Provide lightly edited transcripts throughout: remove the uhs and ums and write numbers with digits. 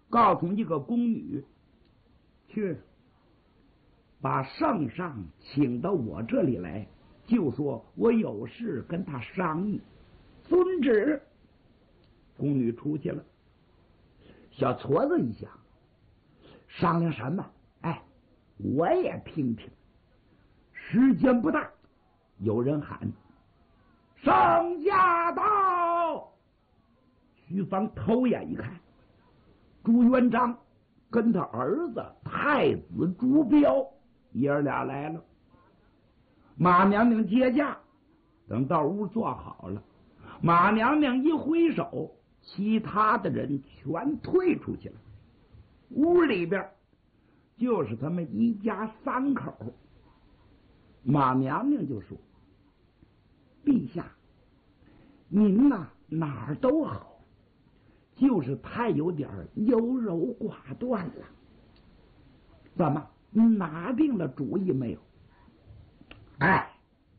告诉一个宫女去把圣上请到我这里来，就说我有事跟他商议。遵旨。宫女出去了。小矬子一想，商量什么？哎，我也听听。时间不大，有人喊：“圣驾到！”徐芳偷眼一看，朱元璋跟他儿子太子朱标爷儿俩来了。马娘娘接驾，等到屋坐好了，马娘娘一挥手，其他的人全退出去了。屋里边就是他们一家三口。马娘娘就说：“陛下，您呐哪儿都好，就是太有点优柔寡断了。怎么拿定了主意没有？”哎，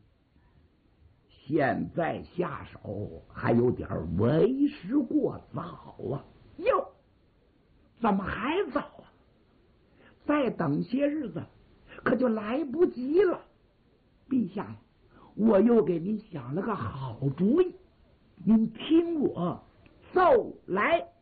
现在下手还有点为时过早啊！哟，怎么还早啊？再等些日子可就来不及了。陛下呀，我又给您想了个好主意，您听我奏来。